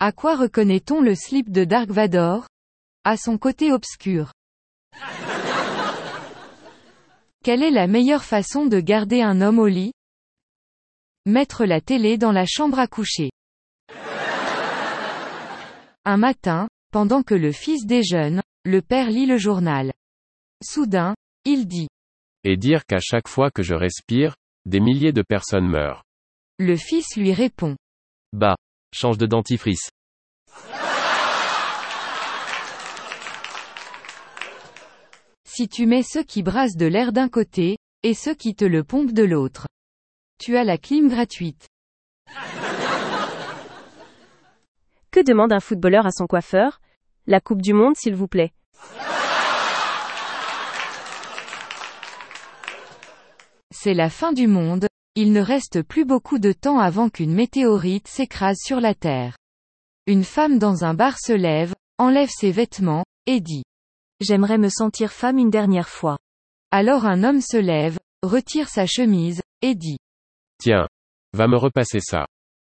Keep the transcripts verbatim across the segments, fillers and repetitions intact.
À quoi reconnaît-on le slip de Dark Vador? À son côté obscur. Quelle est la meilleure façon de garder un homme au lit? Mettre la télé dans la chambre à coucher. Un matin, pendant que le fils déjeune, le père lit le journal. Soudain, il dit. Et dire qu'à chaque fois que je respire, des milliers de personnes meurent. Le fils lui répond. Bah, change de dentifrice. Si tu mets ceux qui brassent de l'air d'un côté, et ceux qui te le pompent de l'autre, tu as la clim gratuite. Que demande un footballeur à son coiffeur? La Coupe du Monde s'il vous plaît. C'est la fin du monde, il ne reste plus beaucoup de temps avant qu'une météorite s'écrase sur la Terre. Une femme dans un bar se lève, enlève ses vêtements, et dit. J'aimerais me sentir femme une dernière fois. Alors un homme se lève, retire sa chemise, et dit. Tiens, va me repasser ça.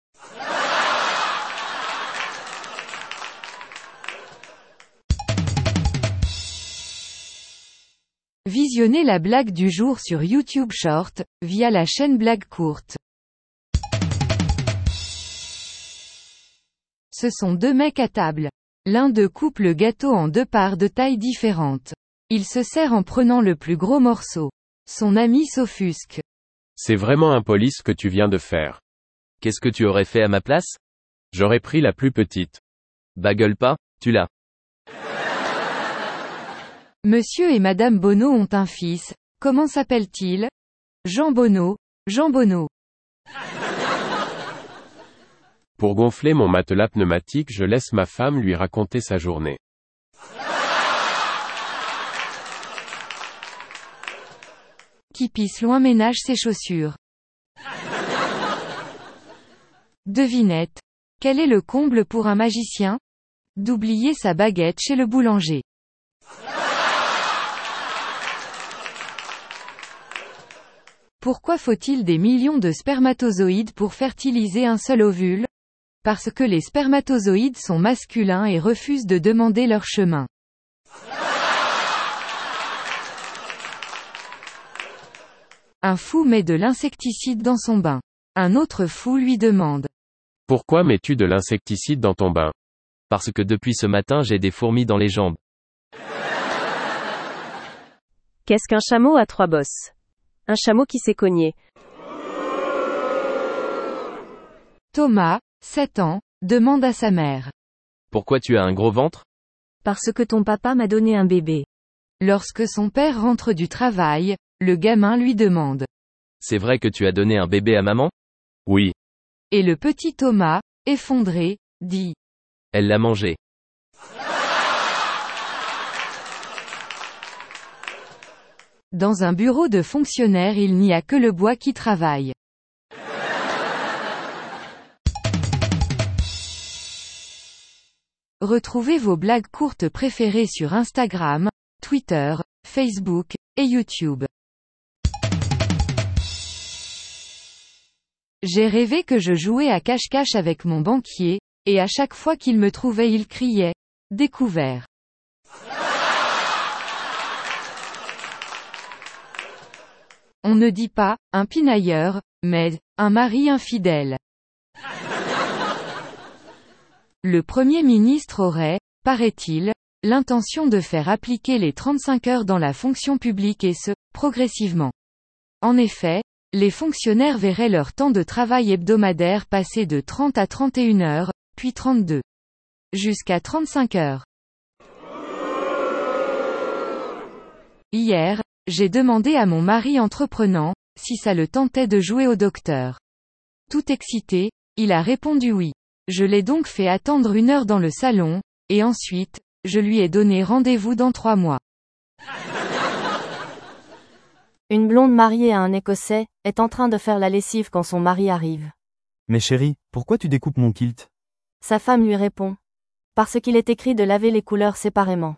Visionnez la blague du jour sur YouTube Short, via la chaîne Blague Courte. Ce sont deux mecs à table. L'un d'eux coupe le gâteau en deux parts de tailles différentes. Il se sert en prenant le plus gros morceau. Son ami s'offusque. C'est vraiment impoli ce que tu viens de faire. Qu'est-ce que tu aurais fait à ma place? J'aurais pris la plus petite. Bah gueule pas, tu l'as. Monsieur et Madame Bonneau ont un fils. Comment s'appelle-t-il? Jean Bonneau. Jean Bonneau. Pour gonfler mon matelas pneumatique, je laisse ma femme lui raconter sa journée. Qui pisse loin ménage ses chaussures. Devinette. Quel est le comble pour un magicien? D'oublier sa baguette chez le boulanger. Pourquoi faut-il des millions de spermatozoïdes pour fertiliser un seul ovule? Parce que les spermatozoïdes sont masculins et refusent de demander leur chemin. Un fou met de l'insecticide dans son bain. Un autre fou lui demande. Pourquoi mets-tu de l'insecticide dans ton bain? Parce que depuis ce matin j'ai des fourmis dans les jambes. Qu'est-ce qu'un chameau à trois bosses? Un chameau qui s'est cogné. Thomas, sept ans, demande à sa mère. Pourquoi tu as un gros ventre? Parce que ton papa m'a donné un bébé. Lorsque son père rentre du travail, le gamin lui demande. C'est vrai que tu as donné un bébé à maman? Oui. Et le petit Thomas, effondré, dit. Elle l'a mangé. Dans un bureau de fonctionnaire il n'y a que le bois qui travaille. Retrouvez vos blagues courtes préférées sur Instagram, Twitter, Facebook, et YouTube. J'ai rêvé que je jouais à cache-cache avec mon banquier, et à chaque fois qu'il me trouvait il criait « Découvert ». On ne dit pas « un pinailleur », mais « un mari infidèle ». Le Premier ministre aurait, paraît-il, l'intention de faire appliquer les trente-cinq heures dans la fonction publique et ce, progressivement. En effet, les fonctionnaires verraient leur temps de travail hebdomadaire passer de trente à trente et une heures, puis trente-deux. Jusqu'à trente-cinq heures. Hier, j'ai demandé à mon mari entreprenant, si ça le tentait de jouer au docteur. Tout excité, il a répondu oui. Je l'ai donc fait attendre une heure dans le salon, et ensuite, je lui ai donné rendez-vous dans trois mois. Une blonde mariée à un Écossais, est en train de faire la lessive quand son mari arrive. Mais chérie, pourquoi tu découpes mon kilt? Sa femme lui répond. Parce qu'il est écrit de laver les couleurs séparément.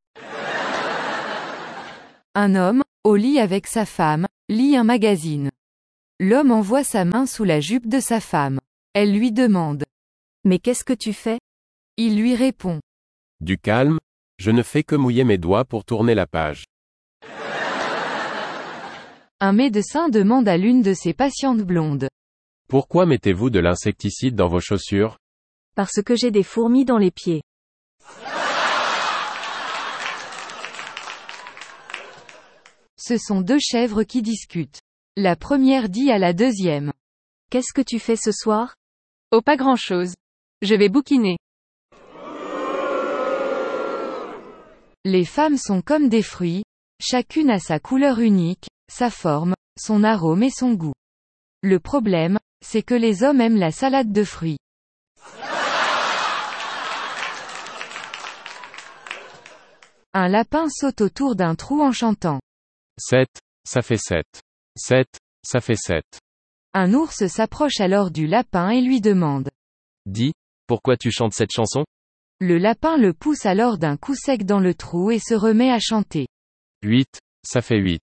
Un homme, au lit avec sa femme, lit un magazine. L'homme envoie sa main sous la jupe de sa femme. Elle lui demande. Mais qu'est-ce que tu fais? Il lui répond. Du calme, je ne fais que mouiller mes doigts pour tourner la page. Un médecin demande à l'une de ses patientes blondes. Pourquoi mettez-vous de l'insecticide dans vos chaussures? Parce que j'ai des fourmis dans les pieds. Ce sont deux chèvres qui discutent. La première dit à la deuxième. Qu'est-ce que tu fais ce soir? Oh, pas grand-chose. Je vais bouquiner. Les femmes sont comme des fruits, chacune a sa couleur unique, sa forme, son arôme et son goût. Le problème, c'est que les hommes aiment la salade de fruits. Un lapin saute autour d'un trou en chantant. sept, ça fait sept. sept, ça fait sept. Un ours s'approche alors du lapin et lui demande. Dis, pourquoi tu chantes cette chanson? Le lapin le pousse alors d'un coup sec dans le trou et se remet à chanter. huit, ça fait huit.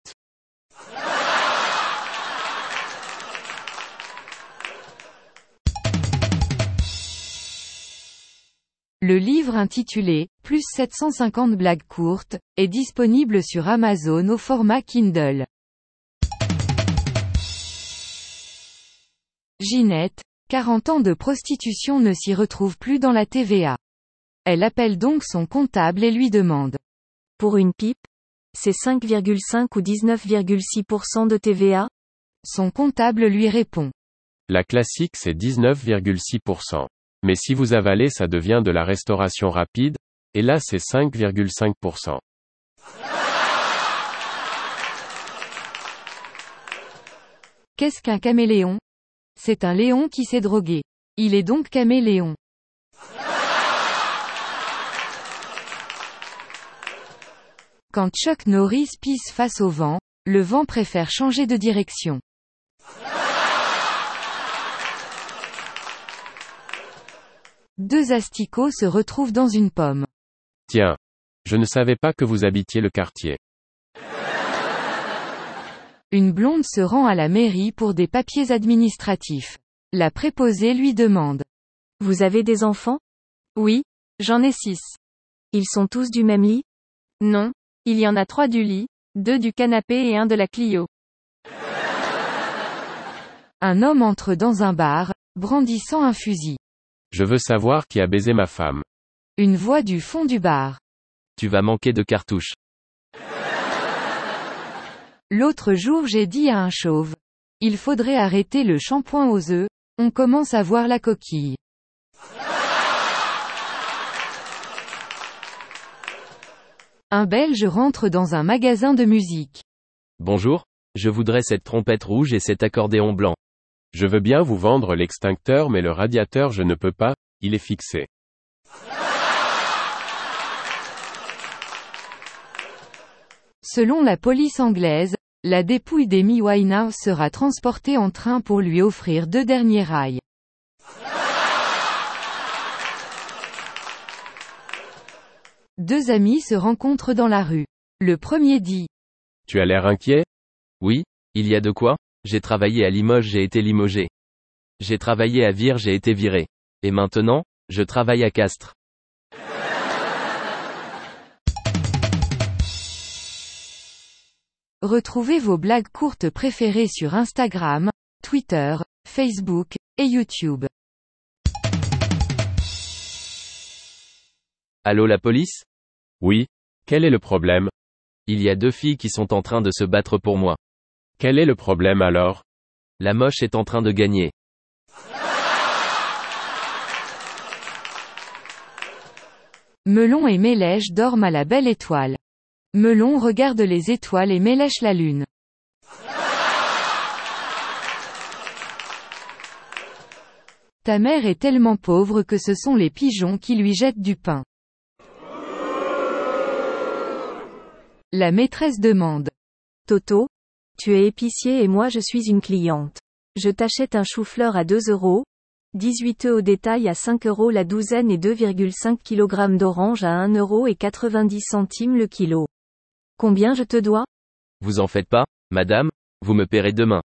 Le livre intitulé « Plus sept cent cinquante blagues courtes » est disponible sur Amazon au format Kindle. Ginette, quarante ans de prostitution ne s'y retrouve plus dans la T V A. Elle appelle donc son comptable et lui demande. Pour une pipe? C'est cinq virgule cinq ou dix-neuf virgule six pour cent de T V A? Son comptable lui répond. La classique c'est dix-neuf virgule six pour cent. Mais si vous avalez ça devient de la restauration rapide, et là c'est cinq virgule cinq pour cent. Qu'est-ce qu'un caméléon? C'est un lion qui s'est drogué. Il est donc caméléon. Quand Chuck Norris pisse face au vent, le vent préfère changer de direction. Deux asticots se retrouvent dans une pomme. Tiens. Je ne savais pas que vous habitiez le quartier. Une blonde se rend à la mairie pour des papiers administratifs. La préposée lui demande. Vous avez des enfants? Oui, j'en ai six. Ils sont tous du même lit? Non, il y en a trois du lit, deux du canapé et un de la Clio. Un homme entre dans un bar, brandissant un fusil. Je veux savoir qui a baisé ma femme. Une voix du fond du bar. Tu vas manquer de cartouches. L'autre jour j'ai dit à un chauve. Il faudrait arrêter le shampoing aux œufs, on commence à voir la coquille. Un Belge rentre dans un magasin de musique. Bonjour, je voudrais cette trompette rouge et cet accordéon blanc. Je veux bien vous vendre l'extincteur mais le radiateur je ne peux pas, il est fixé. Selon la police anglaise, la dépouille d'Amy Winehouse sera transportée en train pour lui offrir deux derniers rails. Deux amis se rencontrent dans la rue. Le premier dit. Tu as l'air inquiet? Oui, il y a de quoi? J'ai travaillé à Limoges, j'ai été limogé. J'ai travaillé à Vire, j'ai été viré. Et maintenant, je travaille à Castres. Retrouvez vos blagues courtes préférées sur Instagram, Twitter, Facebook, et YouTube. Allô la police? Oui. Quel est le problème? Il y a deux filles qui sont en train de se battre pour moi. Quel est le problème alors? La moche est en train de gagner. Melon et Mélèche dorment à la belle étoile. Melon regarde les étoiles et Mélèche la lune. Ta mère est tellement pauvre que ce sont les pigeons qui lui jettent du pain. La maîtresse demande. Toto? Tu es épicier et moi je suis une cliente. Je t'achète un chou-fleur à deux euros, dix-huit œufs au détail à cinq euros la douzaine et deux virgule cinq kilogrammes d'oranges à un euro et quatre-vingt-dix centimes le kilo. Combien je te dois? Vous en faites pas, madame, vous me paierez demain.